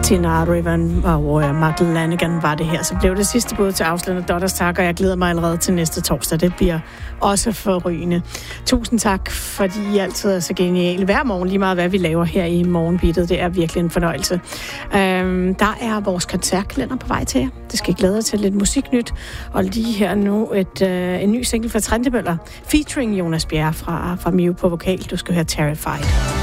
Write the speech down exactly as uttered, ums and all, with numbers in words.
Tina Riven og uh, Mark Lanigan var det her. Så blev det sidste bud til Ausland og Daughters tak, og jeg glæder mig allerede til næste torsdag. Det bliver også forrygende. Tusind tak, fordi I altid er så geniale hver morgen, lige meget hvad vi laver her i Morgenbeatet. Det er virkelig en fornøjelse. Um, der er vores koncertkalender på vej til jer. Det skal I glæde jer til lidt musiknyt. Og lige her nu et, uh, en ny single fra Trentemøller, featuring Jonas Bjerre fra, fra Mew på vokal. Du skal høre Terrified.